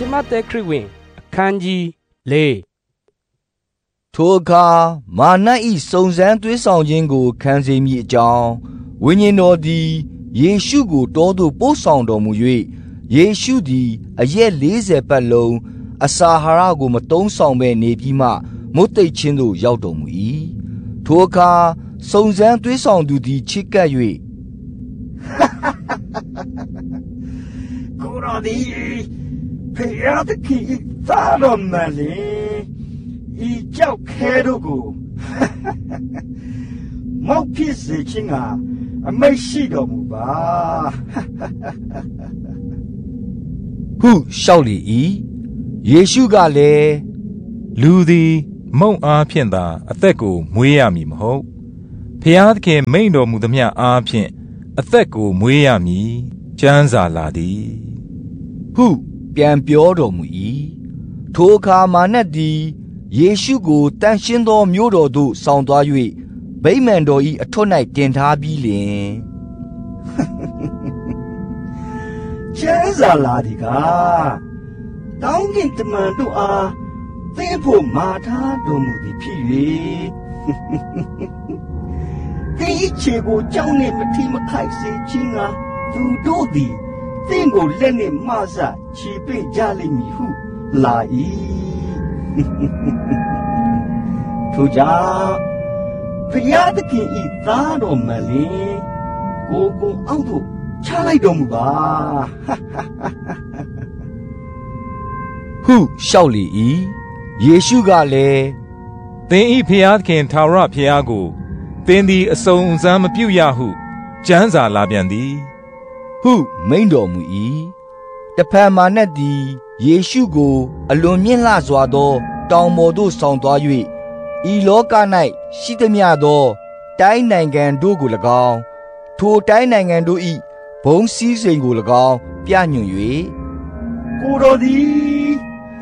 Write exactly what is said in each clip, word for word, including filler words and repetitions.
ရှမသက်ခရစ်ဝင်အခန်းကြီးလေးထိုအခါမာနဤစုံစမ်းသွေးဆောင်ခြင်းကိုခံစေမည်အကြောင်းဝိညာဉ်တော်သည်ယေရှုကိုတောသို့ပို့ဆောင်တော်မူ၍ယေရှုသည်အရက်လေးဆယ်ပတ်လုံးအစာအာဟာရကိုမသုံးဆောင်ဘဲနေပြီးမှမုတ်သိပ်ခြင်းသို့ရောက်တော်မူ၏ထိုအခါစုံစမ်းသွေးဆောင်သူသည်ချစ်ကပ်၍ကိုရောဒီဖယားတခင်သာတော်မလေးဤကြောက်ခဲတို့ကိုမောက်ဖြစ်စေခြင်းကအမိတ်ရှိတော်မူပါဟုလျှောက်လေ၏ယေရှုကလည်းလူသည်မုံအားဖြင့်သာအသက်ကိုမွေးရမည်မဟုတ်ဖျားသခင်မိန့်တော်မူသမျှအားဖြင့်အသက်ကိုမွေးရမည်ကျမ်းစာလာသည်ဟုပြန်ပြောတော်မူ၏ထိုအခါမာနသည်ယေရှုကိုတန်ရှင်းသောမြို့တော်သို့ဆောင်သွား၍ဗိမာန်တော်၏အထွတ်၌တင်ထားပြီးလျှင်ကျမ်းစာလာသည်ကတောင်းကင်တမန်တို့အားသင်ဖို့မာထားတော်မူသည်ဖြစ်၍သင်၏ခြေကိုကြောင်းနှင့်မထိမခိုက်စေခြင်းကသူတို့သည်သင်ကိုလက်နှင့်မဆချီပိတ်ကြလိမ့်မည်ဟုလာ၏ထိုကြောင့်ဖျားသခင်ဤသားတော်မလေးကိုကိုအောက်သို့ချလိုက်တော်မူပါဟုလျှောက်လေ၏ယေရှုကလည်းသင်ဤဖျားသခင်ထာဝရဖျားကိုသင်သည်အစုံအစမ်းမပြုတ်ရဟုကျမ်းစာလာပြန်သည်ဟုမိန့်တော်မူ၏တဖန်မာနသည်ယေရှုကိုအလွန်မြင့်လှစွာသောတောင်ပေါ်သို့ဆောင်သွား၍ဤလောက၌ရှိသမျှသောတိုင်းနိုင်ငံတို့ကို၎င်းထိုတိုင်းနိုင်ငံတို့၏ဘုံစည်းစိမ်ကို၎င်းပြညွှန်၍ကိုတော်သည်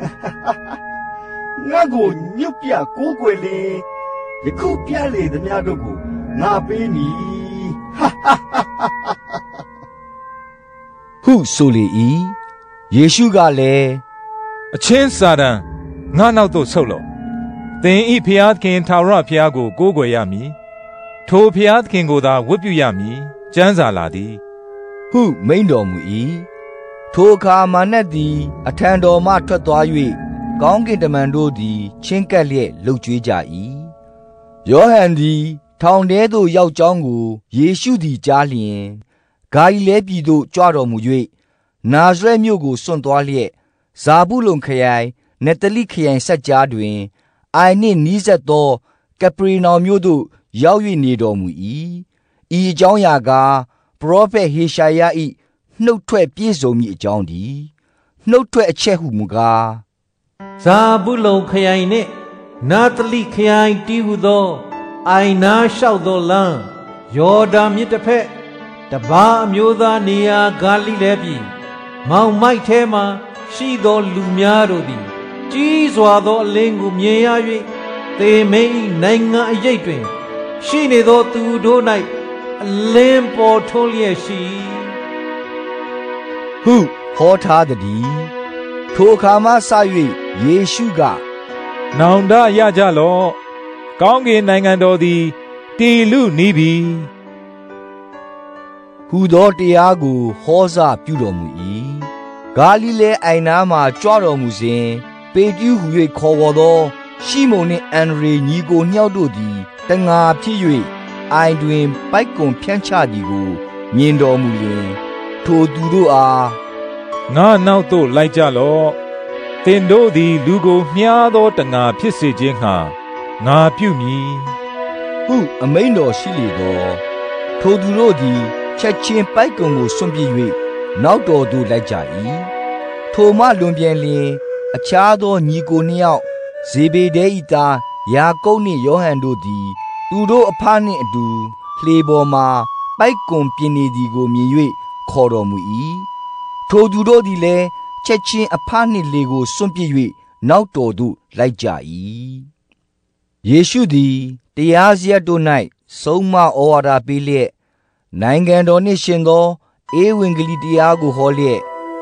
ငါကိုညွတ်ပြကိုးကွယ်လေယခုပြလေသမျှတို့ကိုငါပေးမည်ဟုဆိုလေ၏ယေရှုကလည်းအချင်းစာတန်ငါနောက်သို့ဆုတ်လော့သင်ဤဖျားသခင်ထာဝရဖျားကိုကိုးကွယ်ရမည်ထိုဖျားသခင်ကိုသာဝတ်ပြုရမည်ကျမ်းစာလာသည်ဟုမိန့်တော်မူ၏ထိုအခါမာနသည်အထံတော်မှထွက်သွား၍ကောင်းကင်တမန်တို့သည်ချင်းကပ်လျက်လှုပ်ကြွေးကြ၏ယောဟန်သည်ထောင်ထဲသို့ရောက်ကြောင်းကိုယေရှုသည်ကြားလျင်ဂါလိလဲပြည်သို့ကြွတော်မူ၍နာဇရက်မြို့ကိုစွန့်သွားလျက်ဇာဗုလုန်ခရိုင်နတလိခရိုင်ဆက်ကြားတွင်အိုင်နှင့်နီးစပ်သောကပရိနောင်မြို့သို့ရောက်၍နေတော်မူ၏ဤအကြောင်းအရာကားပရောဖက်ဟေရှာယ၏နှုတ်ထွက်ပြည့်စုံမည်အကြောင်းတည်းနှုတ်ထွက်အချက်ဟုမူကားဇာဗုလုန်ခရိုင်နှင့်နာတလိခရိုင်တီးဟုသောအိုင်နာလျှောက်သောလမ်းယော်ဒန်မြစ်တစ်ဖက်တပါးအမျိုးသားနေရာဂါလိလဲပြည်မောင်မိုက်ထဲမှရှိသောလူများတို့သည်ကြီးစွာသောအလင်းကိုမြင်ရ၍သေမင်း၏နိုင်ငံအရိပ်တွင်ရှိနေသောသူတို့၌အလင်းပေါ်ထွန်းလျက်ရှိဟုဟောထားသည်ထိုအခါမှစ၍ယေရှုကနောင်တရကြလော့ကောင်းကင်နိုင်ငံတော်သည်တည်လူနီးပြီဟူသောတရားကိုဟောစပြုတော်မူ၏ဂါလိလဲအိုင်နားမှကြွတော်မူစဉ်ပေတရုဟူ၍ခေါ်ဝေါ်သောရှီမုန်နှင့်အန္ဒြေညီကိုညောက်တို့သည်တငါဖြစ်၍အိုင်တွင်ပိုက်ကွန်ဖြန့်ချသည်ကိုမြင်တော်မူလျင်ထိုသူတို့အားငါနောက်သို့လိုက်ကြလော့သင်တို့သည်လူကိုမြှားသောတငါဖြစ်စေခြင်းငှာငါပြုမည်ဟုအမိန့်တော်ရှိလေသောထိုသူတို့သည်ချက်ချင်းပိုက်ကွန်ကိုစွန့်ပစ်၍နောက်တော်သို့လိုက်ကြ၏ထိုမှလွန်ပြန်လျင်အခြားသောညီကိုနှစ်ယောက်ဇေဗေဒဲ၏သားယာကုပ်နှင့်ယောဟန်တို့သည်သူတို့အဖနှင့်အတူလှေပေါ်မှပိုက်ကွန်ပြင်းနေသည်ကိုမြင်၍ခေါ်တော်မူ၏ထိုသူတို့သည်လည်းချက်ချင်းအဖနှင့်လေကိုစွန့်ပစ်၍နောက်တော်သို့လိုက်ကြ၏ယေရှုသည်တရားစရပ်တို့၌ဆုံးမဩဝါဒပေးလျက်နိုင်ငံတော်နှင့်ရှင်သောဧဝံဂေလိတရားကိုဟောလျက်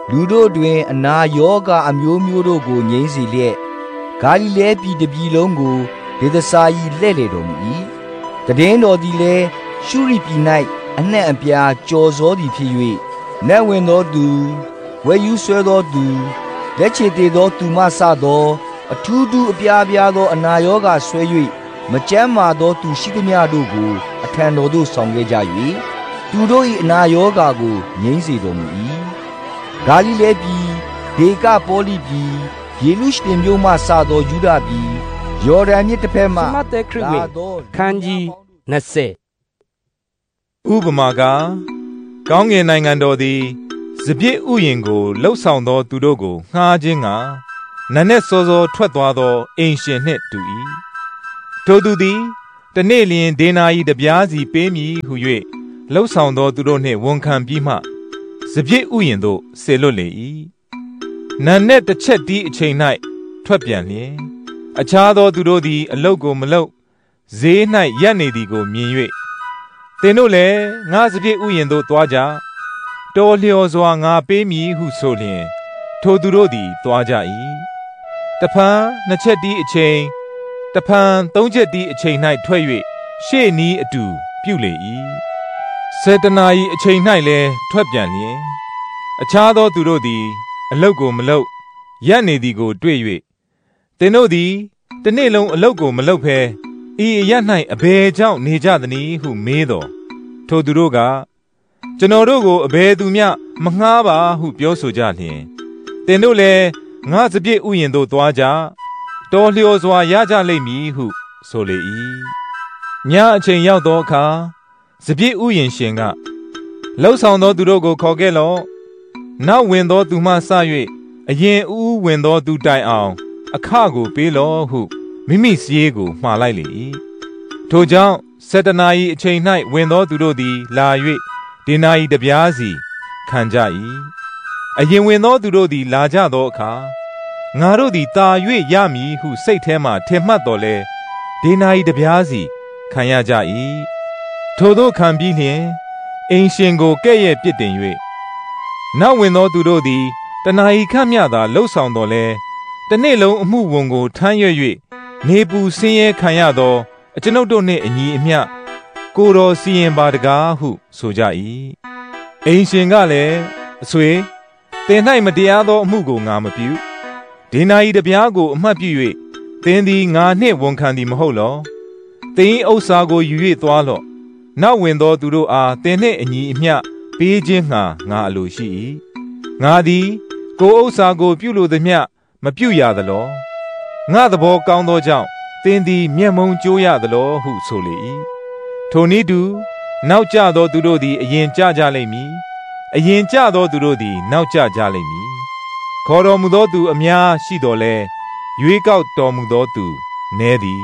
လူတို့တွင်အနာယောဂအမျိုးမျိုးတို့ကိုငြိမ်းစေလျက်ဂါလိလဲပြည်တစ်ပြည်လုံးကိုဒေသစာယီလှဲ့လေတော်မူ၏တည်င်းတော်သည်လည်းရှုရိပြည်၌အနှံ့အပြားကြော်စောသည်ဖြစ်၍နတ်ဝင်သောသူဝဲယူဆွဲသောသူလက်ချေသေးသောသူမှစသောအထူးထူးအပြားပြားသောအနာယောဂဆွဲ၍မကြမ်းမာသောသူရှိသမျှတို့ကိုအထံတော်သို့ဆောင်ခဲ့ကြ၍သူတို့၏အနာယောဂကိုငြိမ်းစေတော်မူ၏ဂါလိလဲပြည်ဒေကပေါလိပြည်ယေရုရှလင်မြို့မှစသောယူဒပြည်ယော်ဒန်မြစ်တစ်ဖက်မှရှမသက်ခရစ်ဝင်ခန်းကြီးနှစ်ဆယ်ဥပမာကကောင်းကင်နိုင်ငံတော်သည်စပြည့်ဥယျင်ကိုလှုပ်ဆောင်သောသူတို့ကိုငှားခြင်းကနတ်နဲ့စောစောထွက်သွားသောအိမ်ရှင်နှင့်တူ၏ထိုသူသည်တနေ့လျင်ဒေနာယီတစ်ပြားစီပေးမည်ဟု၍လှုပ်ဆောင်သောသူတို့နှင့်ဝန်ခံပြီးမှစပြည့်ဥယျင်သို့ဆေလွတ်လေ၏နတ်နဲ့တစ်ချက်တီးအချိန်၌ထွက်ပြန်လျင်အခြားသောသူတို့သည်အလုတ်ကိုမလုတ်ဈေး၌ရပ်နေသည်ကိုမြင်၍သင်တို့လည်းငါစပြည့်ဥယျင်သို့သွားကြတော်လျော်စွာငါပေးမည်ဟုဆိုလျင်ထိုသူတို့သည်သွားကြ၏တဖန်နှစ်ချက်တီးအချိန်တဖန်သုံးချက်တီးအချိန်၌ထွက်၍ရှေ့နီးအတူပြုလေ၏စေတနာ၏အချိန်၌လည်းထွက်ပြန်လျင်အခြားသောသူတို့သည်အလုတ်ကိုမလုတ်ရပ်နေသည်ကိုတွေ့၍သင်တို့သည်တနေ့လုံးအလုတ်ကိုမလုတ်ဘဲဤအရပ်၌အဘယ်ကြောင့်နေကြသနည်းဟုမေးတော်ထိုသူတို့ကကျွန်တော်တို့ကိုအဘယ်သူမျှမငှားပါဟုပြောဆိုကြလျင်သင်တို့လည်းငါစပြည့်ဥယျင်သို့သွားကြတော်လျော်စွာရကြလိမ့်မည်ဟုဆိုလေ၏ညအချိန်ရောက်သောအခါစပြည့်ဥယျင်ရှင်ကလှုပ်ဆောင်သောသူတို့ကိုခေါ်ခဲ့လော့နောက်ဝင်သောသူမှစ၍အရင်ဦးဝင်သောသူတိုင်အောင်အခကိုပေးလော့ဟုမိမိစည်းကိုမှားလိုက်လေ၏ထိုကြောင့်စတနာ၏အချိန်၌ဝင်သောသူတို့သည်လာ၍ဒေနာ၏တစ်ပြားစီခံကြ၏အရင်ဝင်သောသူတို့သည်လာကြသောအခါငါတို့သည်တာ၍ရမည်ဟုစိတ်ထဲမှထင်မှတ်တော်လဲဒေနာ၏တစ်ပြားစီခံရကြ၏ထိုသို့ခံပြီးလျှင်အိမ်ရှင်ကိုကဲ့ရဲ့ပြစ်တင်၍နောက်ဝင်သောသူတို့သည်တနာ၏ခန့်မျှသာလှုပ်ဆောင်တော်လဲတနေ့လုံးအမှုဝန်ကိုထမ်းရွက်၍နေပူဆင်းရဲခံရသောအကျွန်ုပ်တို့နှင့်အညီအမျှကိုယ်တော်စီရင်ပါတကားဟုဆိုကြ၏အိမ်ရှင်ကလည်းအဆွေသင်၌မတရားသောအမှုကိုငါမပြုဒေနာ၏တစ်ပြားကိုအမှတ်ပြု၍သင်သည်ငါနှင့်ဝန်ခံသည်မဟုတ်လောသင်၏ဥစ္စာကိုယူ၍သွားလော့နောက်ဝင်သောသူတို့အားသင်နှင့်အညီအမျှပေးခြင်းငှာငါအလိုရှိ၏ငါသည်ကိုယ်ဥစ္စာကိုပြုလိုသည်မျှမပြုရသလောငါသဘောကောင်းသောကြောင့်သင်သည်မျက်မုံကြိုးရသလောဟုဆိုလေ၏ထိုနည်းတူနောက်ကျသောသူတို့သည်အရင်ကျကြလိမ့်မည်အရင်ကျသောသူတို့သည်နောက်ကျကြလိမ့်မည်ခေါ်တော်မူသောသူအများရှိတော်လဲရွေးကောက်တော်မူသောသူနည်းသည်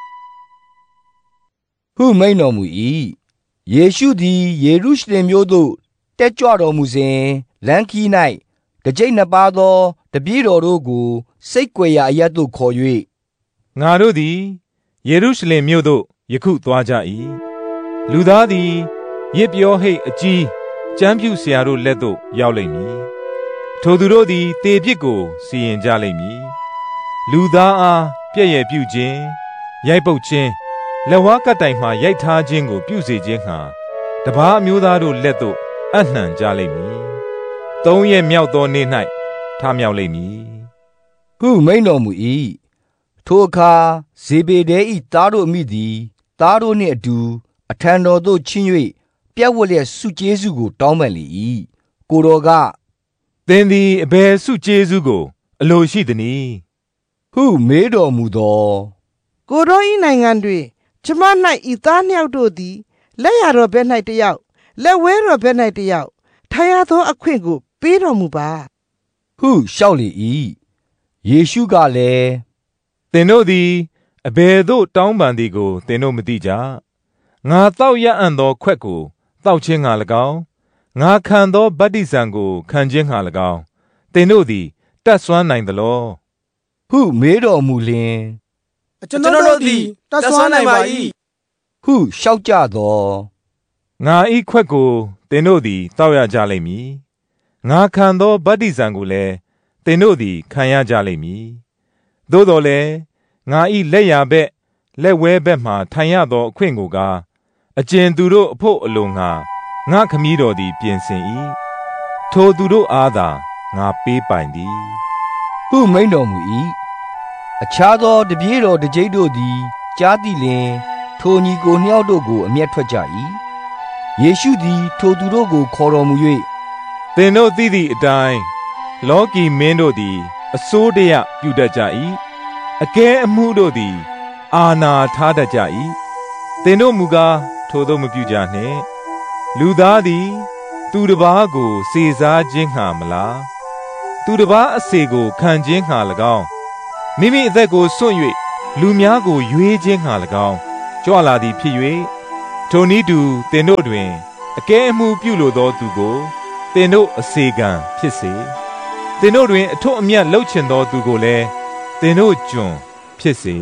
ဟုမိန့်တော်မူ၏ယေရှုသည်ယေရုရှလင်မြို့သို့တက်ကြွတော်မူစဉ်လမ်းခီး၌တကျိပ်နှစ်ပါးသောတပည့်တော်တို့ကိုစိတ်ကြွယ်ရာအရပ်သို့ခေါ်၍ငါတို့သည်ယေရုရှလင်မြို့သို့ယခုသွားကြ၏လူသားသည်ရစ်ပြောဟိတ်အကြီးကျမ်းပြုဆရာတို့လက်သို့ရောက်လိမ့်မည်ထိုသူတို့သည်တေပြစ်ကိုစီရင်ကြလိမ့်မည်လူသားအားပြည့်ရဲ့ပြုခြင်းရိုက်ပုတ်ခြင်းလက်ဝါးကပ်တိုင်မှရိုက်ထားခြင်းကိုပြုစေခြင်းဟာတပါးအမျိုးသားတို့လက်သို့အနှံကြလိမ့်မည်သုံးရက်မြောက်သောနေ့၌ထမြောက်လိမ့်မည်ဟုမိန့်တော်မူ၏ထိုအခါဇေဘေဒဲ၏သားတို့အမိသည်သားတို့နှင့်အတူအထံတော်သို့ချဉ်း၍ပြက်ဝတ်လျက်ဆုကျေးဇူးကိုတောင်းပန်လေ၏ကိုတော်ကသင်သည်အဘယ်ဆုကျေးဇူးကိုအလိုရှိသနည်းဟုမေးတော်မူသောကိုတော်၏နိုင်ငံတွင်ကျမ၌ဤသားနှစ်ယောက်တို့သည်လက်ရတော်ဘက်၌တစ်ယောက်လက်ဝဲတော်ဘက်၌တစ်ယောက်ထိုင်ရသောအခွင့်ကိုပေးတော်မူပါဟုလျှောက်လေ၏ယေရှုကလည်းသင်တို့သည်အဘယ်သို့တောင်းပန်သည်ကိုသင်တို့မသိကြငါတောက်ရအံ့သောခွက်ကိုတောက်ခြင်းငှာ၎င်းငါခံသောဗတ္တိဇံကိုခံခြင်းငှာ၎င်းသင်တို့သည်တတ်စွမ်းနိုင်သလောဟုမေးတော်မူလျင်ကျွန်တော်တို့သည်တတ်စွမ်းနိုင်ပါ၏ဟုလျှောက်ကြသောငါဤခွက်ကိုသင်တို့သည်တောက်ရကြလိမ့်မည်ငါခံသောဗတ္တိဇံကိုလည်းသင်တို့သည်ခံရကြလိမ့်မည်သို့တော်လည်းငါ၏လက်ရာဘက်လက်ဝဲဘက်မှထိုင်ရသောအခွင့်ကိုကားအကျဉ်သူတို့အဖို့အလိုငါငါခမည်းတော်သည်ပြင်ဆင်၏ထိုသူတို့အားသာငါပေးပိုင်သည်ဟုမိန်တော်မူ၏အခြားသောတပည့်တော်တကျိပ်တို့သည်ကြားသိလျှင်ထိုညီကိုနှစ်ယောက်တို့ကိုအမျက်ထွက်ကြ၏ယေရှုသည်ထိုသူတို့ကိုခေါ်တော်မူ၍သင်တို့သိသည့်အတိုင်းလောကီမင်းတို့သည်အစိုးတရပြုတတ်ကြ၏အကဲအမှုတို့သည်အာဏာထားတတ်ကြ၏သင်တို့မူကားထိုသို့မပြုကြနှင့်လူသားသည်သူတစ်ပါးကိုစေစားခြင်းငှာမလားသူတစ်ပါးအစေကိုခံခြင်းငှာ၎င်းမိမိအသက်ကိုစွန့်၍လူများကိုရွေးခြင်းငှာ၎င်းကြွလာသည်ဖြစ်၍ထိုနည်းတူသင်တို့တွင်အကဲအမှုပြုလိုသောသူကိုသင်တို့အစေခံဖြစ်စေသင်တို့တွင်အထွတ်အမြတ်လှုပ်ချင်သောသူကိုလည်းသင်တို့ကျွန်ဖြစ်စေ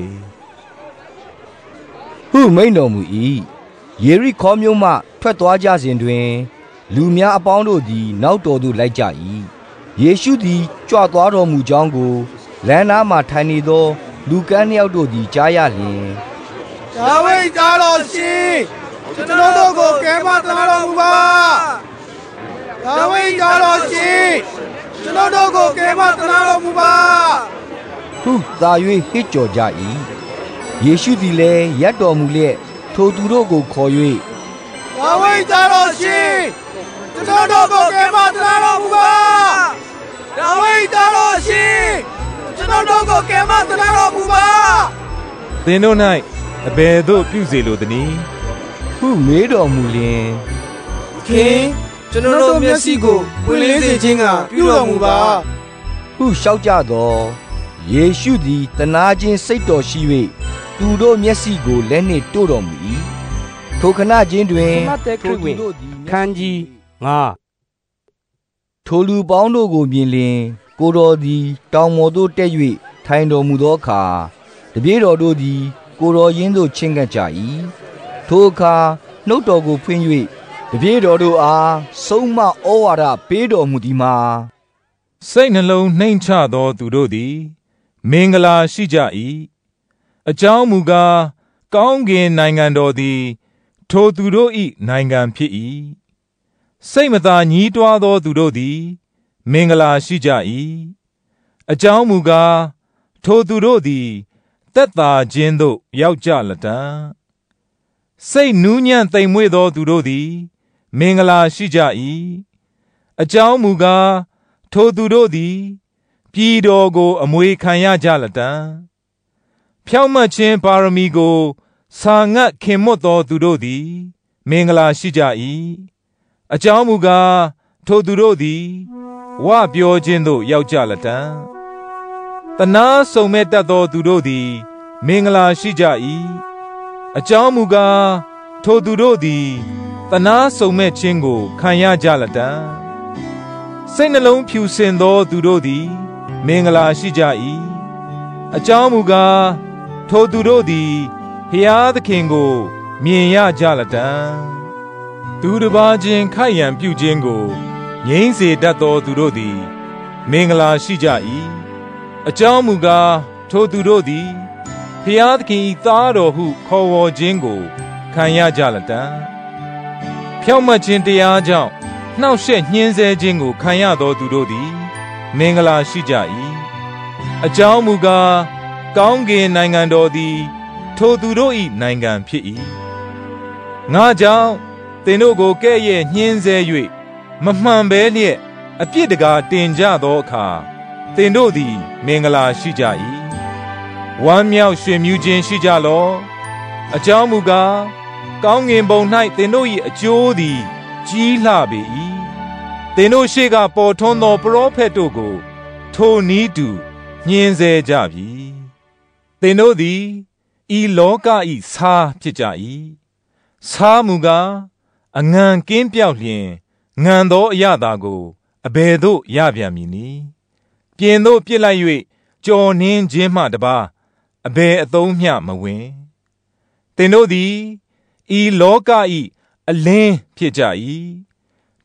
ဟုမိန်တော်မူ၏ယေရိခေါမြို့မှထွက်သွားကြစဉ်တွင်လူများအပေါင်းတို့သည်နောက်တော်သို့လိုက်ကြ၏ယေရှုသည်ကြွသွားတော်မူကြောင်းကိုလမ်းနားမှထိုင်နေသောလူကန်းနှစ်ယောက်တို့သည်ကြားရလျင်ဒါဝိဒ်သားတော်ရှင်ကျွန်တော်တို့ကိုကယ်မသနာတော်မူပါဒါဝိဒ်သားတော်ရှင်ကျွန်တော်တို့ကိုကယ်မသနာတော်မူပါဟုသာ၍ဟစ်ကြော်ကြ၏ယေရှုသည်လည်းရပ်တော်မူလျက်ထိုသူတို့ကိုခေါ်၍ဒါဝိဒ်သားတော်ရှင်ကျွန်တော်တို့ကိုကယ်မသနာတော်မူပါဒါဝိဒ်သားတော်ရှင်ကျွန်တော်တို့ကိုကယ်မသနာတော်မူပါသင်တို့၌အဘယ်သို့ပြုစေလိုသနည်းဟုမေးတော်မူလျင်ခင်ကျွန်တော်တို့မျက်စိကိုပွင့်လင်းစေခြင်းကပြုတော်မူပါဟုလျှောက်ကြသောယေရှုသည်တနာခြင်းစိတ်တော်ရှိ၍သူတို့မျက်စိကိုလက်နှင့်တို့တော်မူ၏ထိုခဏချင်းတွင်ထိုသူတို့သည်ခန်းကြီးငါထိုလူပေါင်းတို့ကိုမြင်လျင်ကိုတော်သည်တောင်ပေါ်သို့တက်၍ထိုင်တော်မူသောအခါတပည့်တော်တို့သည်ကိုတော်ရင်းသို့ချဉ်ကပ်ကြ၏ထိုအခါနှုတ်တော်ကိုဖွင့်၍တပည့်တော်တို့အားဆုံးမဩဝါဒပေးတော်မူသည်မှာစိတ်နှလုံးနှိမ့်ချသောသူတို့သည်မင်္ဂလာရှိကြ၏အကြောင်းမူကားကောင်းကင်နိုင်ငံတော်သည်ထိုသူတို့၏နိုင်ငံဖြစ်၏စိတ်မသာညှိတွားသောသူတို့သည်မင်္ဂလာရှိကြ၏အကြောင်းမူကားထိုသူတို့သည်သက်သာခြင်းသို့ရောက်ကြလတံ့စိတ်နူးညံ့သိမ်မွေ့သောသူတို့သည်မင်္ဂလာရှိကြ၏အကြောင်းမူကားထိုသူတို့သည်ပြည်တော်ကိုအမွေခံရကြလတံ့ဖြောင့်မတ်ခြင်းပါရမီကိုစာငတ်ခင်မွတ်သောသူတို့သည်မင်္ဂလာရှိကြ၏အကြောင်းမူကားထိုသူတို့သည်ဝပြောခြင်းသို့ရောက်ကြလတံ့တနာဆုံမဲ့တတ်သောသူတို့သည်မင်္ဂလာရှိကြ၏အကြောင်းမူကားထိုသူတို့သည်တနာဆုံမဲ့ခြင်းကိုခံရကြလတံ့စိတ်နှလုံးဖြူစင်သောသူတို့သည်မင်္ဂလာရှိကြ၏အကြောင်းမူကားထိုသူတို့သည်ဘုရားသခင်ကိုမြင်ရကြလတံ့သူတစ်ပါးချင်းခိုက်ရန်ပြုခြင်းကိုငြိမ်းစေတတ်သောသူတို့သည်မင်္ဂလာရှိကြ၏အကြောင်းမူကားထိုသူတို့သည်ဘုရားသခင်၏သားတော်ဟုခေါ်ဝေါ်ခြင်းကိုခံရကြလတံ့ဖြောင့်မတ်ခြင်းတရားကြောင့်နှောက်ယှက်ညှင်းဆဲခြင်းကိုခံရသောသူတို့သည်မင်္ဂလာရှိကြ၏အကြောင်းမူကားကောင်းကင်နိုင်ငံတော်သည်ထိုသူတို့၏နိုင်ငံဖြစ်၏ငါကြောင့်သင်တို့ကိုကဲ့ရဲ့ညှင်းဆဲ၍မမှန်ဘဲလျက်အပြစ်တကာတင်ကြသောအခါသင်တို့သည်မင်္ဂလာရှိကြ၏ဝမ်းမြောက်ရွှင်မြူးခြင်းရှိကြလော့အကြောင်းမူကားကောင်းကင်ဘုံ၌သင်တို့၏အကျိုးသည်ကြီးလှပေ၏သင်တို့ရှေ့ကပေါ်ထွန်းသောပရောဖက်တို့ကိုထိုနည်းတူညှင်းဆဲကြပြီသင်တို့သည်ဤလောက၏ဆားဖြစ်ကြ၏ဆားမူကားအငံကင်းပြောက်လျင်ငံသောအရသာကိုအဘယ်သို့ရပြန်မည်နည်းပြင်သို့ပြစ်လိုက်၍ကြော်နှင်းခြင်းမှတပါအဘယ်အသုံးမျှမဝင်သင်တို့သည်ဤလောက၏အလင်းဖြစ်ကြ၏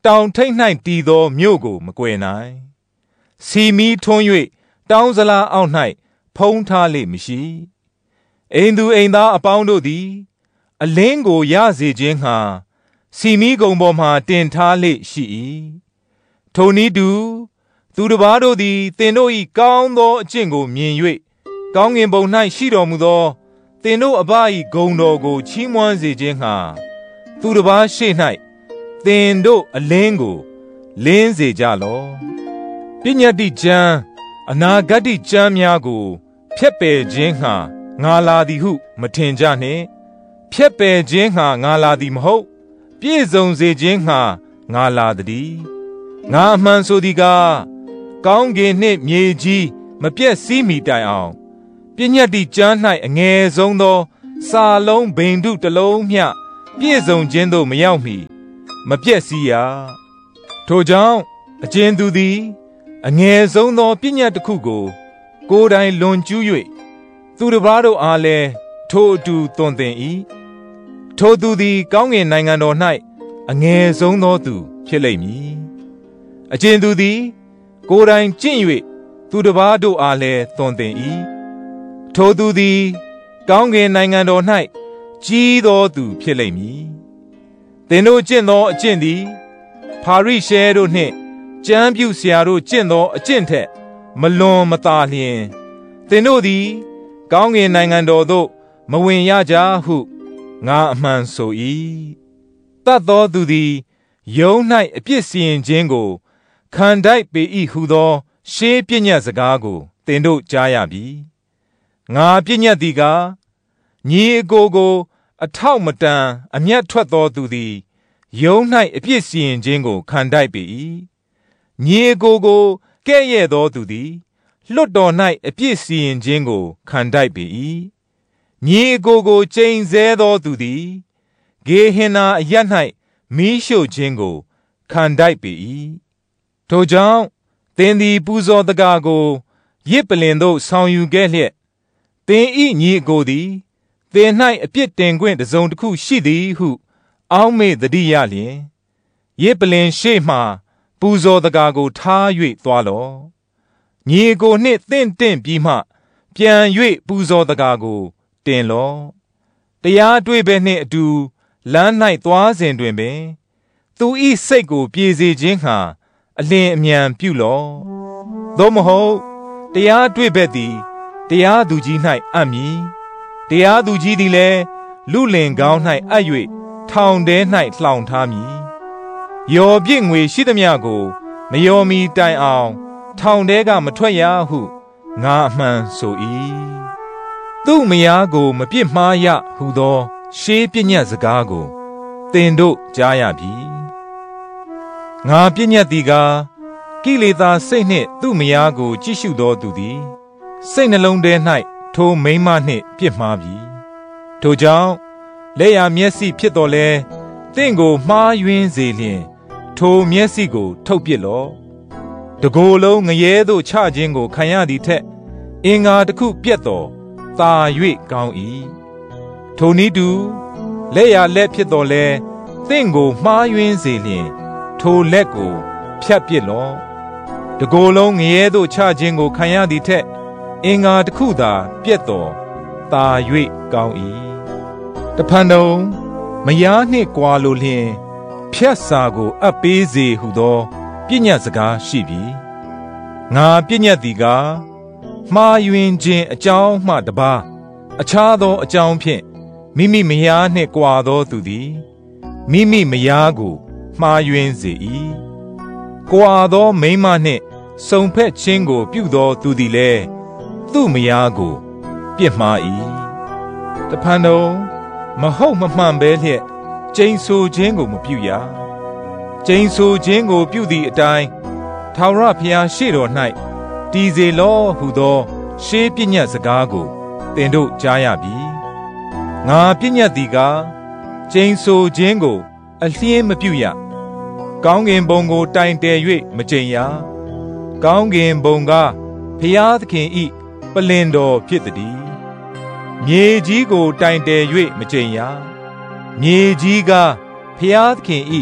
တောင်ထိပ်၌တည်သောမြို့ကိုမကွယ်နိုင်စီမီထွန်း၍တောင်းစလားအောက်၌ဖုံးထားလေမရှိအိမ်သူအိမ်သားအပေါင်းတို့သည်အလင်းကိုရစေခြင်းငှာစီမီကုံပေါ်မှတင်ထားလေရှိ၏ထိုနည်းတူသူတစ်ပါးတို့သည်သင်တို့၏ကောင်းသောအကျင့်ကိုမြင်၍ကောင်းကင်ဘုံ၌ရှိတော်မူသောသင်တို့အဘ၏ဂုဏ်တော်ကိုချီးမွမ်းစေခြင်းငှာသူတစ်ပါးရှေ့၌သင်တို့အလင်းကိုလင်းစေကြလော့ပညတ္တိကျမ်းအနာဂတ္တိကျမ်းများကိုဖျက်ပယ်ခြင်းငှာငါလာသည်ဟုမထင်ကြနှင့်ဖျက်ပယ်ခြင်းငှာငါလာသည်မဟုတ်ပြည့်စုံစေခြင်းငှာငါလာသည်ငါအမှန်ဆိုသည်ကားကောင်းကင်နှင့်မြေကြီးမပြည့်စည်မီတိုင်အောင်ပညတ္တိကျမ်း၌အငယ်ဆုံးသောစာလုံးဘိန္ဓုတစ်လုံးမျှပြည့်စုံခြင်းသို့မရောက်မီမပြည့်စည်ရထိုကြောင့်အကျဉ်သူသည်အငယ်ဆုံးသောပညတ်တစ်ခုကိုကိုယ်တိုင်လွန်ကျူး၍သူတစ်ပါးတို့အားလည်းထိုအတူသွန်သင်၏ထိုသူသည်ကောင်းကင်နိုင်ငံတော်၌အငယ်ဆုံးသောသူဖြစ်လိမ့်မည်အကျဉ်သူသည်ကိုယ်တိုင်ကျင့်၍သူတစ်ပါးတို့အားလည်းသွန်သင်၏ထိုသူသည်ကောင်းကင်နိုင်ငံတော်၌ကြီးသောသူဖြစ်လိမ့်မည်သင်တို့ကျင့်သောအကျင့်သည်ဖာရိရှဲတို့နှင့်ကျမ်းပြုဆရာတို့ကျင့်သောအကျင့်ထက်မလွန်မသာလျင်သင်တို့သည်ကောင်းကင်နိုင်ငံတော်သို့မဝင်ရကြဟုငါအမှန်ဆို၏တတ်သောသူသည်ယုံ၌အပြစ်စီရင်ခြင်းကိုခံထိုက်ပေ၏ဟုသောရှေးပညတ်စကားကိုသင်တို့ကြားရပြီငါပညတ်သည်ကားညီအကိုကိုအထောက်မတန်အမျက်ထွက်သောသူသည်ယုံ၌အပြစ်စီရင်ခြင်းကိုခံထိုက်ပေ၏ညီအကိုကိုကဲ့ရဲ့သောသူသည်လွတ်တော်၌အပြစ်စီရင်ခြင်းကိုခံထိုက်ပေ၏ညီအကိုကိုကျိန်ဆဲသောသူသည်ဂေဟင်နာအရပ်၌မီးရှို့ခြင်းကိုခံထိုက်ပေ၏ထိုကြောင့်သင်သည်ပူဇော်တကားကိုရစ်ပလင်သို့ဆောင်ယူခဲ့လျက်သင်၏ညီအကိုသည်သင်၌အပြစ်တင်ခွင့်တစ်စုံတစ်ခုရှိသည်ဟုအောက်မေ့သတိရလျင်ရစ်ပလင်ရှေ့မှပူဇော်တကားကိုထား၍သွားလော့ညီအကိုနှင့်သင့်တင့်ပြီးမှပြန်၍ပူဇော်တကားကိုတင်လော့တရားတွေ့ဘဲနှင့်အတူလမ်း၌သွားစဉ်တွင်ပင်သူ၏စိတ်ကိုပြေစေခြင်းဟာအလင်းအမြန်ပြုလော့သို့မဟုတ်တရားတွေ့ဘက်သည်တရားသူကြီး၌အပ်မည်တရားသူကြီးသည်လည်းလူလင်ကောင်း၌အပ်၍ထောင်ထဲ၌လှောင်ထားမည်ယော်ပြည့်ငွေရှိသမျှကိုမယော်မီတိုင်အောင်ထောင်ထဲကမထွက်ရဟုငါအမှန်ဆို၏သူ့မယားကိုမပြစ်မှားရဟုသောရှေးပညတ်စကားကိုသင်တို့ကြားရပြီငါပညတ်သည်ကားကိလေသာစိတ်နှင့်သူ့မယားကိုကြည့်ရှုသောသူသည်စိတ်နှလုံးထဲ၌ထိုမိန်းမနှင့်ပြစ်မှားပြီထိုကြောင့်လက်ရမျက်စိဖြစ်တော်လဲသင်ကိုမှားယွင်းစေလျင်ထိုမျက်စိကိုထုတ်ပစ်လော့တကိုယ်လုံးငရဲသို့ချခြင်းကိုခံရသည်ထက်အင်္ဂါတစ်ခုပြတ်တော်သာ၍ကောင်း၏ထိုနည်းတူလက်ရလက်ဖြစ်တော်လဲသင်ကိုမှားယွင်းစေလျင်ထိုလက်ကိုဖြတ်ပစ်လော့တကိုယ်လုံးငရဲသို့ချခြင်းကိုခံရသည်ထက်အင်္ဂါတစ်ခုသာပြတ်တော်သာ၍ကောင်း၏တဖန်တုံမယားနှင့်ကွာလိုလျင်ဖြတ်စာကိုအပ်ပေးစေဟုသောပညတ်စကားရှိပြီငါပညတ်သည်ကားမှားယွင်းခြင်းအကြောင်းမှတပါးအခြားသောအကြောင်းဖြင့်မိမိမယားနှင့်ကွာသောသူသည်မိမိမယားကိုမှားယွင်းစေ၏ကွာသောမိန်းမနှင့်စုံဖက်ခြင်းကိုပြုသောသူသည်လည်းသူ့မယားကိုပြစ်မှား၏တဖန်တုံမဟုတ်မမှန်ပဲလျက်ကျိန်ဆိုခြင်းကိုမပြုရကျိန်ဆိုခြင်းကိုပြုသည့်အတိုင်းထာဝရဘုရားရှေ့တော်၌တည်စေလော့ဟုသောရှေးပညတ်စကားကိုသင်တို့ကြားရပြီငါပညတ်သည်ကားကျိန်ဆိုခြင်းကိုအလျင်းမပြုရကောင်းကင်ဘုံကိုတိုင်တယ်၍မကျိန်ရကောင်းကင်ဘုံကဘုရားသခင်ဤပလင်တော်ဖြစ်သည်မြေကြီးကိုတိုင်တယ်၍မကျိန်ရမြေကြီးကဖျားသခင်ဤ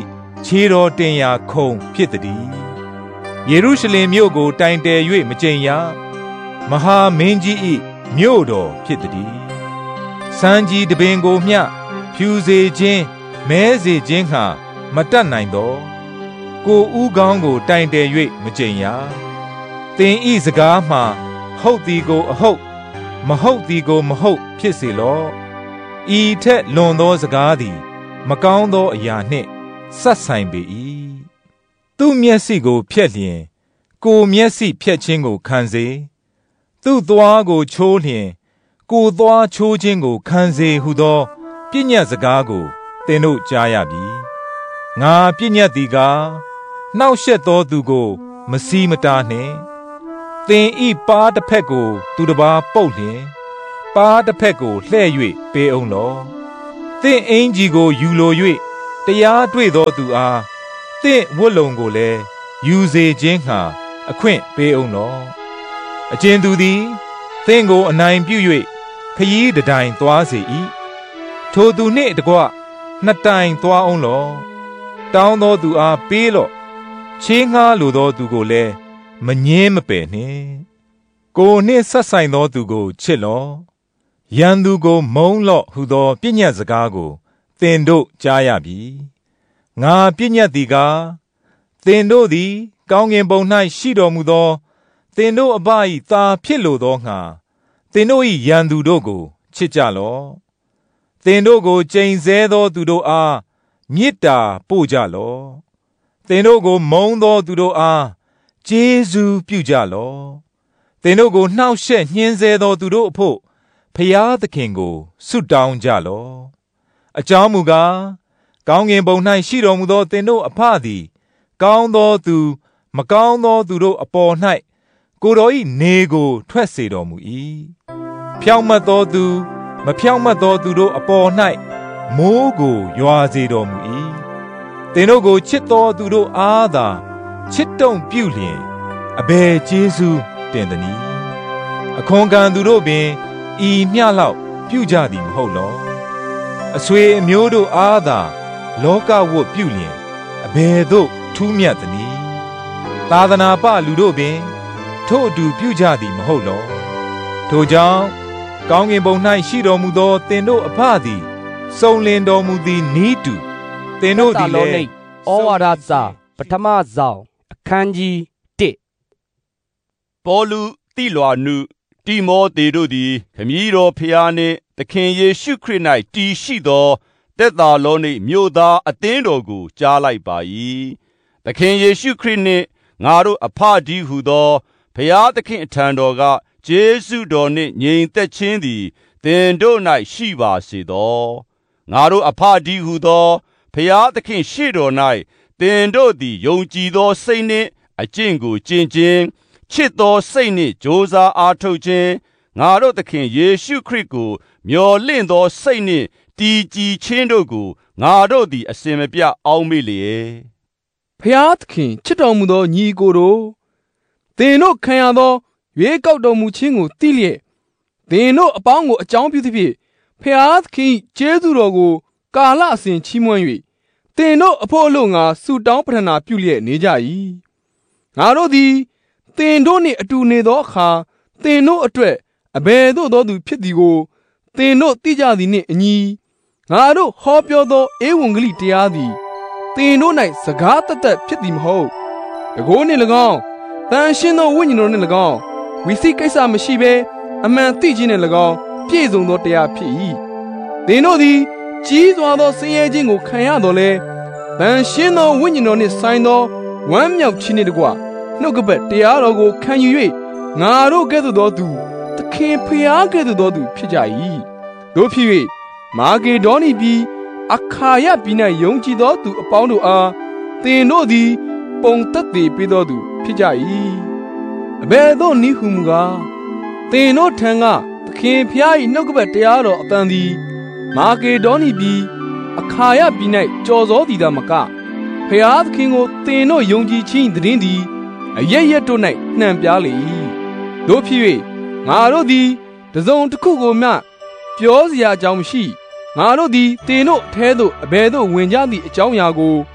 ခြေတော်တင်ရာခုံဖြစ်သည်ယေရုရှလင်မြို့ကိုတိုင်တယ်၍မကြိမ်ရမဟာမင်းကြီး၏မြို့တော်ဖြစ်သည်စံကြီးတပင်ကိုမျှဖြူစေခြင်းမဲစေခြင်းဟာမတတ်နိုင်သောကိုဥကောင်းကိုတိုင်တယ်၍မကြိမ်ရသင်ဤစကားမှာဟုတ်သည်ကိုအဟုတ်မဟုတ်သည်ကိုမဟုတ်ဖြစ်စေလော့ဤထက်လွန်သောစကားသည်မကောင်းသောအရာနှင့်ဆက်ဆိုင်ပေ၏သူ့မျက်စိကိုဖျက်လျင်ကိုမျက်စိဖျက်ခြင်းကိုခံစေသူ့သွားကိုချိုးလျင်ကိုသွားချိုးခြင်းကိုခံစေဟုသောပညတ်စကားကိုသင်တို့ကြားရပြီငါပညတ်သည်ကားနှောက်ယှက်သောသူကိုမစီးမတားနှင့်သင်ဤပါးတစ်ဖက်ကိုသူတစ်ပါးပုတ်လျင်ပါးတစ်ဖက်ကိုလှဲ့၍ပေးအောင်လောသင်အင်ကြီးကိုယူလို၍တရားတွေ့သောသူအားသင်ဝတ်လုံကိုလည်းယူစေခြင်းဟာအခွင့်ပေးအောင်လောအကျဉ်သူသည်သင်ကိုအနိုင်ပြု၍ခရီးတတိုင်သွားစေ၏ထိုသူနှင့်တကွနှစ်တိုင်သွားအောင်လောတောင်းသောသူအားပေးလော့ချေးငှားလိုသောသူကိုလည်းမငင်းမပယ်နှင့်ကိုနှင့်ဆက်ဆိုင်သောသူကိုချစ်လော့ရန်သူကိုမုန်းလော့ဟုသောပညတ်စကားကိုသင်တို့ကြားရပြီငါပညတ်သည်ကားသင်တို့သည်ကောင်းကင်ဘုံ၌ရှိတော်မူသောသင်တို့အဘ၏သားဖြစ်လိုသောငှာသင်တို့၏ရန်သူတို့ကိုချစ်ကြလော့သင်တို့ကိုကျိန်ဆဲသောသူတို့အားမေတ္တာပို့ကြလော့သင်တို့ကိုမုန်းသောသူတို့အားကျေးဇူးပြုကြလော့သင်တို့ကိုနှောက်ယှက်ညှင်းဆဲသောသူတို့အဖို့ဖျားသခင်ကိုဆုတောင်းကြလော့အကြောင်းမူကားကောင်းကင်ဘုံ၌ရှိတော်မူသောသင်တို့အဖသည်ကောင်းသောသူမကောင်းသောသူတို့အပေါ်၌ကိုယ်တော်၏နေကိုထွက်စေတော်မူ၏ဖြောင့်မတ်သောသူမဖြောင့်မတ်သောသူတို့အပေါ်၌မိုးကိုရွာစေတော်မူ၏သင်တို့ကိုချစ်သောသူတို့အားသာချစ်တုံပြုလျင်အဘယ်ကျေးဇူးတင်သနည်းအခွန်ခံသူတို့ပင်ဤမျှလောက်ပြုကြသည်မဟုတ်လောအဆွေအမျိုးတို့အားသာလောကဝတ်ပြုလျင်အဘယ်သို့ထူးမြတ်သနည်းသာသနာပလူတို့ပင်ထို့အတူပြုကြသည်မဟုတ်လောထိုကြောင့်ကောင်းကင်ဘုံ၌ရှိတော်မူသောသင်တို့အဖသည်စုံလင်တော်မူသည်နီးတူသင်တို့သည်လည်းဩဝါဒစာပထမဆောင်အခန်းကြီးတစ်ပေါလုတိလွာနုတိမောသေတို့သည်ခမည်းတော်ဖျားနှင့်သခင်ယေရှုခရစ်၌တည်ရှိသောသက်သာလောနိမြို့သားအသင်းတော်ကိုကြားလိုက်ပါ၏သခင်ယေရှုခရစ်နှင့်ငါတို့အဖဒီဟုသောဖျားသခင်အထံတော်ကကျေးဇူးတော်နှင့်ငြိမ်သက်ခြင်းသည်သင်တို့၌ရှိပါစေသောငါတို့အဖဒီဟုသောဖျားသခင်ရှေ့တော်၌သင်တို့သည်ယုံကြည်သောစိတ်နှင့်အကျင့်ကိုကျင့်ခြင်းချစ်သောစိတ်နှင့်ကြိုးစားအားထုတ်ခြင်းငါတို့သခင်ယေရှုခရစ်ကိုမျှော်လင့်သောစိတ်နှင့်တည်ကြည်ခြင်းတို့ကိုငါတို့သည်အစဉ်မပြတ်အောက်မေ့လျက်ဖျားသခင်ချစ်တော်မူသောညီကိုတို့သင်တို့ခံရသောရွေးကောက်တော်မူခြင်းကိုသိလျက်သင်တို့အပေါင်းကိုအကြောင်းပြုသဖြင့်ဖျားသခင်ကျေးဇူးတော်ကိုကာလအစဉ်ချီးမွမ်း၍သင်တို့အဖို့အလို့ငါဆုတောင်းပတနာပြုလျက်နေကြ၏ငါတို့သည်သင်တို့နှင့်အတူနေသောအခါသင်တို့အတွက်အဘယ်သို့သောသူဖြစ်သည်ကိုသင်တို့သိကြသည်နှင့်အညီငါတို့ဟောပြောသောဧဝံဂေလိတရားသည်သင်တို့၌စကားတသက်ဖြစ်သည်မဟုတ်တကိုးနှင့်၎င်းတန်ရှင်းသောဝိညာဉ်တော်နှင့်၎င်းဝိသိကိစ္စမရှိဘဲအမှန်သိခြင်းနှင့်၎င်းပြည့်စုံသောတရားဖြစ်၏သင်တို့သည်ကြီးစွာသောဆင်းရဲခြင်းကိုခံရတော်လဲတန်ရှင်းသောဝိညာဉ်တော်နှင့်ဆိုင်သောဝမ်းမြောက်ခြင်းနှင့်တကွနှုတ်ကပတ်တရားတော်ကိုခံယူ၍ငါတို့ကဲ့သို့သောသူသခင်ဖျားကဲ့သို့သောသူဖြစ်ကြ၏တို့ဖြစ်၍မာဂေဒေါနိပြည်အခါယပြည်၌ယုံကြည်သောသူအပေါင်းတို့အားသင်တို့သည်ပုံသက်သေပေးသောသူဖြစ်ကြ၏အဘယ်သို့နည်းဟုမူကားသင်တို့ထံကသခင်ဖျား၏နှုတ်ကပတ်တရားတော်အတန်သည်မာဂေဒေါနိပြည်အခါယပြည်၌ကြော်စောသည်သာမကဖျားသခင်ကိုသင်တို့ယုံကြည်ခြင်းသတည်သည်အရရက်တို့၌နှံပြားလေ၏တို့ဖြစ်၍ငါတို့သည်တစုံတစ်ခုကိုမျှပြောစရာအကြောင်းမရှိငါတို့သည်သင်တို့အထဲသို့အဘယ်သို့ဝင်ကြသည့်အကြောင်းအရာကိုသူ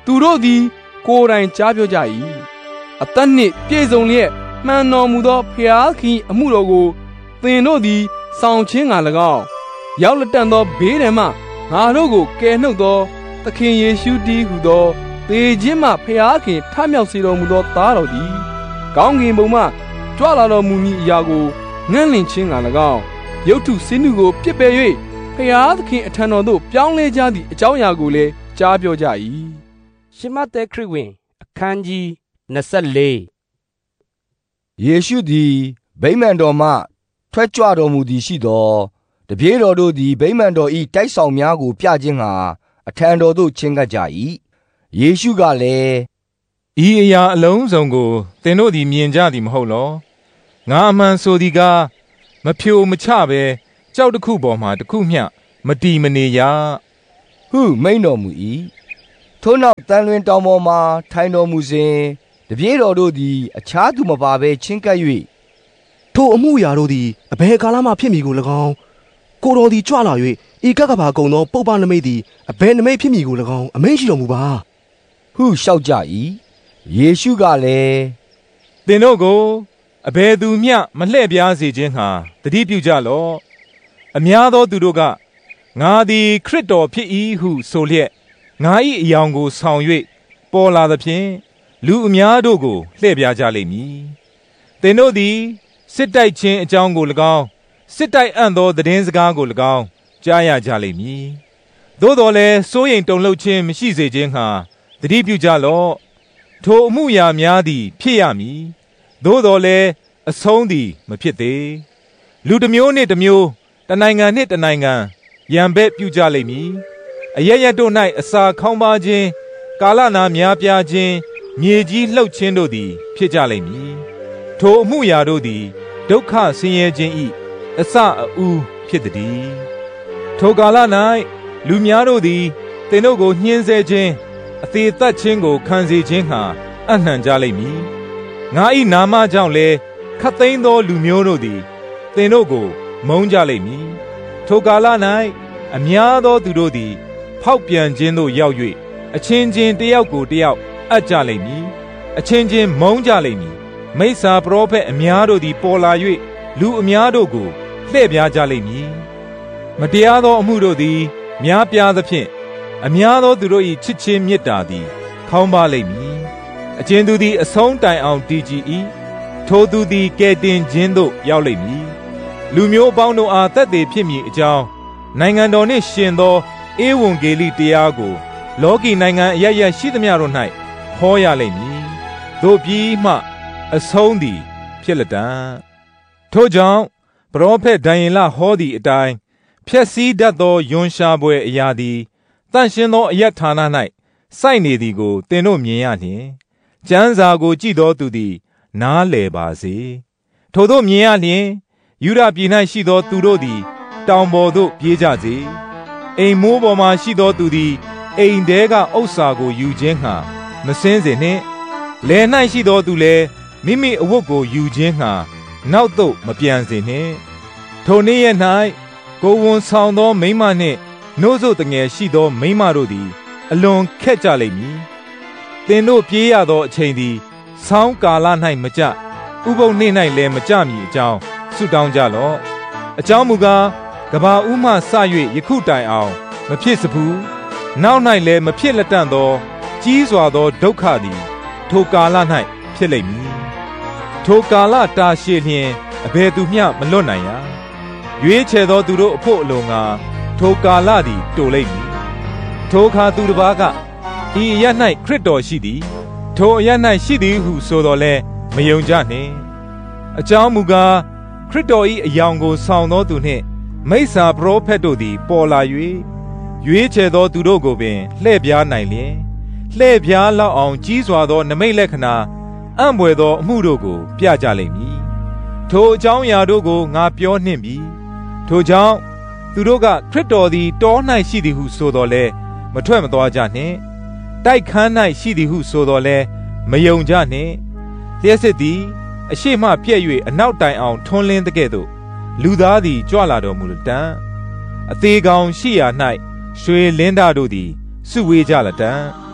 သူတို့သည်ကိုယ်တိုင်ကြားပြောကြ၏အသက်နှင့်ပြည့်စုံလျက်မှန်တော်မူသောဖျားခင်အမှုတော်ကိုသင်တို့သည်ဆောင်ခြင်းက၎င်းရောက်လက်တန်သောဘေးဒဏ်မှငါတို့ကိုကယ်နှုတ်သောသခင်ယေရှုတည်းဟူသောသေခြင်းမှဖျားခင်ထမြောက်စေတော်မူသောသားတော်သည်ကောင်းကင်ဘုံမှကြွလာတော်မူမည်အရာကိုငန့်လင့်ခြင်းက၎င်းရုပ်ထုစင်းသူကိုပြစ်ပယ်၍ဖျားသခင်အထံတော်သို့ပြောင်းလဲကြသည့်အကြောင်းအရာကိုလည်းကြားပြောကြ၏ရှမဿဲခရစ်ဝင်အခန်းကြီးနှစ်ဆယ့်လေးယေရှုသည်ဗိမာန်တော်မှထွက်ကြွတော်မူသည်ရှိသောတပည့်တော်တို့သည်ဗိမာန်တော်၏တိုက်ဆောင်များကိုပြခြင်းဟာအထံတော်သို့ချဉ်ကပ်ကြ၏ယေရှုကလည်းဤအရာအလုံးစုံကိုသင်တို့သည်မြင်ကြသည်မဟုတ်လောငါအမှန်ဆိုသည်ကားမဖြိုမချဘဲကြောက်တစ်ခုပေါ်မှာတစ်ခုမျှမတီမနေရဟုမိန့်တော်မူ၏ထို့နောက်တန်လွင်တောင်ပေါ်မှာထိုင်တော်မူစဉ်တပည့်တော်တို့သည်အခြားသူမပါဘဲချဉ်ကပ်၍ထိုအမှုရာတို့သည်အဘယ်ကာလမှဖြစ်မည်ကို၎င်းကိုတော်သည်ကြွလာ၍ဤကကဘာကုံသောပုပ္ပနမိတ်သည်အဘယ်နမိတ်ဖြစ်မည်ကို၎င်းအမိန့်ရှိတော်မူပါဟုလျှောက်ကြ၏ယေရှုကလည်းသင်တို့ကိုအဘယ်သူမျှမလှည့်ပြားစေခြင်းဟာတတိပြုကြလော့အများသောသူတို့ကငါသည်ခရစ်တော်ဖြစ်၏ဟုဆိုလျက်ငါ၏အယောင်ကိုဆောင်၍ပေါ်လာသဖြင့်လူအများတို့ကိုလှည့်ပြားကြလိမ့်မည်သင်တို့သည်စစ်တိုက်ခြင်းအကြောင်းကို၎င်းစစ်တိုက်အံ့သောသတင်းစကားကို၎င်းကြားရကြလိမ့်မည်သို့တော်လည်းစိုးရိမ်တုန်လှုပ်ခြင်းမရှိစေခြင်းဟာတတိပြုကြလော့ထိုအမှုရာများသည်ဖြစ်ရမည်သို့တော်လည်းအဆုံးသည်မဖြစ်သေးလူတစ်မျိုးနှင့်တစ်မျိုးတနိုင်ငံနှင့်တနိုင်ငံရန်ဘက်ပြုကြလိမ့်မည်အရရတို့၌အစာခေါင်းပါခြင်းကာလနာများပြားခြင်းမြေကြီးလှုပ်ခြင်းတို့သည်ဖြစ်ကြလိမ့်မည်ထိုအမှုရာတို့သည်ဒုက္ခဆင်းရဲခြင်း၏အစအဦးဖြစ်သည်ထိုကာလ၌လူများတို့သည်သင်တို့ကိုညှင်းဆဲခြင်းအသေးသက်ခြင်းကိုခံစေခြင်းဟာအနှံကြလိမ့်မည်ငါ၏နာမကြောင့်လည်းခတ်သိမ်းသောလူမျိုးတို့သည်သင်တို့ကိုမုန်းကြလိမ့်မည်ထိုကာလ၌အများသောသူတို့သည်ဖောက်ပြန်ခြင်းသို့ရောက်၍အချင်းချင်းတယောက်ကိုတယောက်အပ်ကြလိမ့်မည်အချင်းချင်းမုန်းကြလိမ့်မည်မိစ္ဆာပရောဖက်အများတို့သည်ပေါ်လာ၍လူအများတို့ကိုလှည့်ပြားကြလိမ့်မည်မတရားသောအမှုတို့သည်များပြားသဖြင့်အများသောသူတို့၏ချစ်ချင်းမေတ္တာသည်ခေါင်းပါလိမ့်မည်အကျဉ်သူသည်အဆုံးတိုင်အောင်တည်ကြည်၏ထိုသူသည်ကယ်တင်ခြင်းသို့ရောက်လိမ့်မည်လူမျိုးအပေါင်းတို့အားသက်သေဖြစ်မည်အကြောင်းနိုင်ငံတော်နှင့်ရှင်သောဧဝံဂေလိတရားကိုလောကီနိုင်ငံအရပ်ရပ်ရှိသမျှတို့၌ဟောရလိမ့်မည်တို့ပြီးမှအဆုံးသည်ဖြစ်လက်တံထို့ကြောင့်ပရောဖက်ဒံယေလဟောသည့်အတိုင်းဖြက်စီးတတ်သောယွန်ရှာပွဲအရာသည်တန့်ရှင်းသောအယက်ဌာန၌စိုက်နေသည်ကိုသင်တို့မြင်ရလျှင်ကျမ်းစာကိုကြည့်သောသူသည်နားလည်ပါစေထို့သောမြင်ရလျှင်ယူဒပြည်၌ရှိသောသူတို့သည်တောင်ပေါ်သို့ပြေးကြစေအိမ်မိုးပေါ်မှရှိသောသူသည်အိမ်ထဲကဥစ္စာကိုယူခြင်းဟာမစင်းစေနှင့်လယ်၌ရှိသောသူလည်းမိမိအဝတ်ကိုယူခြင်းဟာနောက်သို့မပြန်စေနှင့်ထိုနေ့ရက်၌ကိုယ်ဝန်ဆောင်သောမိန်းမနှင့်နှိုးစို့တငယ်ရှိသောမိန်းမတို့သည်အလွန်ခက်ကြလိမ့်မည်သင်တို့ပြေးရသောအချိန်သည်ဆောင်းကာလ၌မကြဥပုသ်နေ့၌လည်းမကြမည်အကြောင်းဆုတောင်းကြလော့အကြောင်းမူကားကဘာဦးမှစ၍ယခုတိုင်အောင်မဖြစ်စဖူးနောက်၌လည်းမဖြစ်လက်တန့်သောကြီးစွာသောဒုက္ခသည်ထိုကာလ၌ဖြစ်လိမ့်မည်ထိုကာလတာရှည်လျင်အဘယ်သူမျှမလွတ်နိုင်ရရွေးချယ်သောသူတို့အဖို့အလိုငါထိုကာလသည်တိုလိမ့်မည်ထိုအခါသူတစ်ပါးကဤအရပ်၌ခရစ်တော်ရှိသည်ထိုအရပ်၌ရှိသည်ဟုဆိုတော်လဲမယုံကြနှင့်အကြောင်းမူကားခရစ်တော်၏အယောင်ကိုဆောင်သောသူနှင့်မိစ္ဆာပရောဖက်တို့သည်ပေါ်လာ၍ရွေးချယ်သောသူတို့ကိုပင်လှည့်ပြားနိုင်လျင်လှည့်ပြားလောက်အောင်ကြီးစွာသောနမိတ်လက္ခဏာအံ့ဘွယ်သောအမှုတို့ကိုပြကြလိမ့်မည်ထိုအကြောင်းအရာတို့ကိုငါပြောနှင့်ပြီထိုကြောင့်သူတို့ကခရစ်တော်သည်တော၌ရှိသည်ဟုဆိုတော်လဲမထွက်မသွားကြနှင့်တိုက်ခန်း၌ရှိသည်ဟုဆိုတော်လဲမယုံကြနှင့်လျှက်စစ်သည်အရှိမှပြည့်၍အနောက်တိုင်အောင်ထွန်းလင်းတဲ့ကဲ့သို့လူသားသည်ကြွလာတော်မူလတံအသေးကောင်ရှိရာ၌ရွှေလင်းသားတို့သည်စုဝေးကြလတံ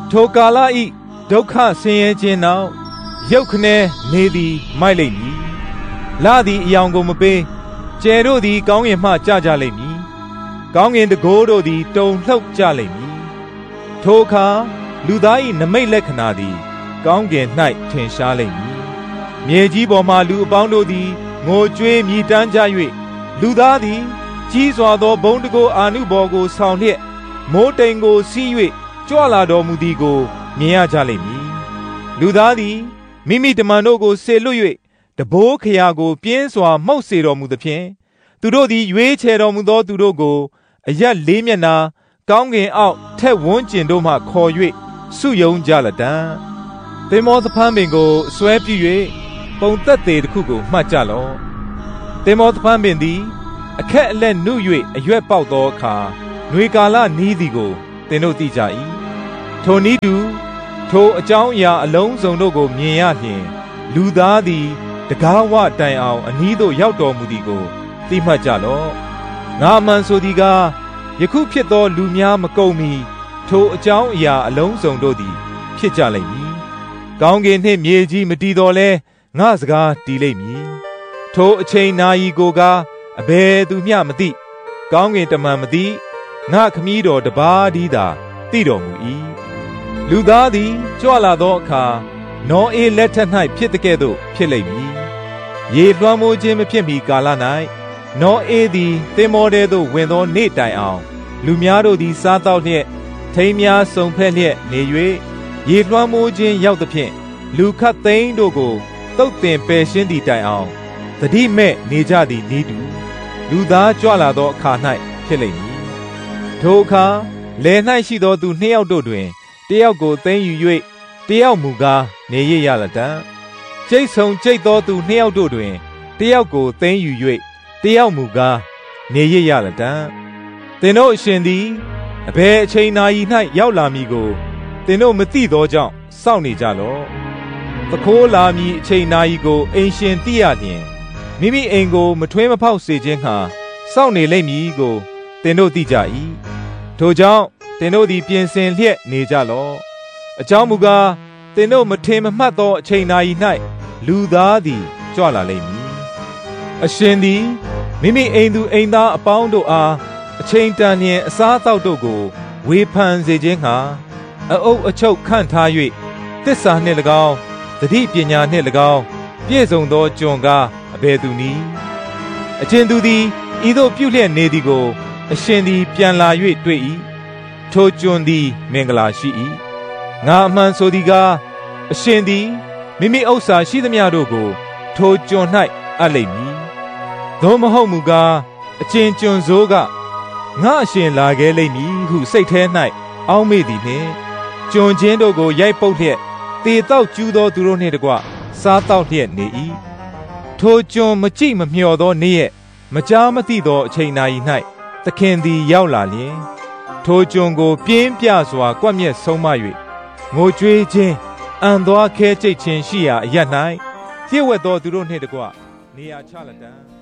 ထိုကာလဤဒုက္ခဆင်းရဲခြင်းနောက်ရုပ်ခနဲနေသည်မိုက်လိမ့်မည်လသည်အယောင်ကိုမပေးကျယ်တို့သည်ကောင်းကင်မှကျကြလိမ့်မည်ကောင်းကင်တကိုးတို့သည်တုန်လှုပ်ကြလိမ့်မည်ထိုအခါလူသား၏နမိတ်လက္ခဏာသည်ကောင်းကင်၌ထင်ရှားလိမ့်မည်မြေကြီးပေါ်မှလူအပေါင်းတို့သည်ငိုကြွေးမြည်တမ်းကြ၍လူသားသည်ကြီးစွာသောဘုံတကိုးအာနုဘော်ကိုဆောင်လျက်မိုးတိမ်ကိုစီး၍ကြွလာတော်မူသည်ကိုမြင်ရကြလိမ့်မည်လူသားသည်မိမိတမန်တို့ကိုဆေလွတ်၍တဘိုးခရာကိုပြင်းစွာမှုတ်စေတော်မူသဖြင့်သူတို့သည်ရွေးချယ်တော်မူသောသူတို့ကိုအရက်လေးမျက်နှာကောင်းကင်အောက်ထက်ဝန်းကျင်တို့မှခေါ်၍စုယုံကြလတံသင်္ဘောသဖန်းပင်ကိုဆွဲပြည့်၍ပုံသက်သေးတစ်ခုကိုမှတ်ကြလော့သင်္ဘောသဖန်းပင်သည်အခက်အလက်နု၍အရွက်ပေါက်သောအခါຫນွေကာလနီးသည်ကိုသင်တို့သိကြ၏ထိုနည်းတူထိုအကြောင်းအရာအလုံးစုံတို့ကိုမြင်ရလျင်လူသားသည်တကားဝတိုင်အောင်အနီးသို့ရောက်တော်မူသည်ကိုသိမှတ်ကြလော့ငါမှန်ဆိုသည်ကားယခုဖြစ်သောလူများမကုန်မီထိုအကြောင်းအရာအလုံးစုံတို့သည်ဖြစ်ကြလိမ့်မည်ကောင်းကင်နှင့်မြေကြီးမတည်တော်လဲငါစကားတည်လိမ့်မည်ထိုအချိန်နာရီကိုကားအဘယ်သူမျှမသိကောင်းကင်တမန်မသိငါခမည်းတော်တပါးတည်းသာသိတော်မူ၏လူသားသည်ကြွလာသောအခါနောအေလက်ထက်၌ဖြစ်တဲ့ကဲ့သို့ဖြစ်လိမ့်မည်ရေလွှမ်းမိုးခြင်းမဖြစ်မီကာလ၌နောအေသည်သင်္ဘောထဲသို့ဝင်သောနေ့တိုင်အောင်လူများတို့သည်စားသောက်လျက်ထိမ်းများစုံဖက်လျက်နေ၍ရေလွှမ်းမိုးခြင်းရောက်သဖြင့်လူခတ်သိမ်းတို့ကိုတုတ်တင်ပယ်ရှင်းသည့်တိုင်အောင်သတိမဲ့နေကြသည်နည်းတူလူသားကြွလာသောအခါ၌ဖြစ်လိမ့်မည်ထိုအခါလယ်၌ရှိသောသူနှစ်ယောက်တို့တွင်တယောက်ကိုသိမ်းယူ၍တယောက်မူကားနေရရလတံကျိတ်ဆုံကျိတ်သောသူနှစ်ယောက်တို့တွင်တယောက်ကိုသိမ်းယူ၍တယောက်မူကားနေရရလတံသင်တို့အရှင်သည်အဘယ်အချိန်နာရီ၌ရောက်လာမည်ကိုသင်တို့မသိသောကြောင့်စောင့်နေကြလော့သခိုးလာမည်အချိန်နာရီကိုအိမ်ရှင်သိရလျင်မိမိအိမ်ကိုမထွေးမဖောက်စေခြင်းဟာစောင့်နေလိမ့်မည်ကိုသင်တို့သိကြ၏ထိုကြောင့်သင်တို့သည်ပြင်ဆင်လျက်နေကြလော့အကြောင်းမူကားသင်တို့မထင်မမှတ်သောအချိန်နာရီ၌လူသားသည်ကြွလာလိမ့်မည်အရှင်သည်မိမိအိမ်သူအိမ်သားအပေါင်းတို့အားအချိန်တန်လျင်အစားအသောက်တို့ကိုဝေဖန်စေခြင်းဟာအအုပ်အချုပ်ခန့်ထား၍သစ္စာနှင့်၎င်းသတိပညာနှင့်၎င်းပြည့်စုံသောကျွန်ကားအဘယ်သူနည်းအချင်းသူသည်ဤသို့ပြုလျက်နေသည်ကိုအရှင်သည်ပြန်လာ၍တွေ့၏ထိုကျွန်သည်မင်္ဂလာရှိ၏ငါအမှန်ဆိုသည်ကားအရှင်သည်မိမိဥစ္စာရှိသမျှတို့ကိုထိုကျွန်၌အပ်လိမ့်မည်သို့မဟုတ်မူကားအချင်းကျွန်စိုးကငါအရှင်လာခဲ့လိမ့်မည်ဟုစိတ်ထဲ၌အောက်မေ့သည်နှင့်ကျွန်ချင်းတို့ကိုရိုက်ပုတ်လျက်တေတောက်ကျူးသောသူတို့နှင့်တကွစားတောက်လျက်နေ၏ထိုကျွန်မကြည့်မမျှော်သောနေ့ရက်မကြားမသိသောအချိန်နာရီ၌သခင်သည်ရောက်လာလျင်ထိုကျွန်ကိုပြင်းပြစွာကွပ်မျက်ဆုံးမ၍ငိုကြွေးခြင်းအံသွားခဲကြိတ်ခြင်းရှိရာအရပ်၌ပြည့်ဝတ်သောသူတို့နှင့်တကွနေရာချလတံ